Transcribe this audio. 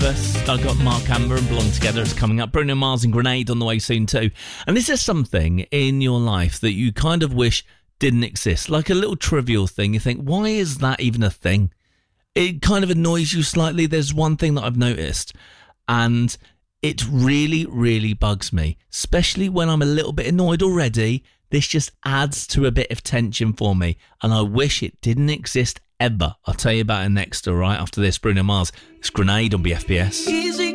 Breakfast. I've got Mark Amber and Blonde Together. It's coming up. Bruno Mars and Grenade on the way soon too. And is there something in your life that you kind of wish didn't exist? Like a little trivial thing. You think, why is that even a thing? It kind of annoys you slightly. There's one thing that I've noticed, and it really, really bugs me, especially when I'm a little bit annoyed already. This just adds to a bit of tension for me, and I wish it didn't exist ever. I'll tell you about it next, all right? After this, Bruno Mars. It's Grenade on BFBS.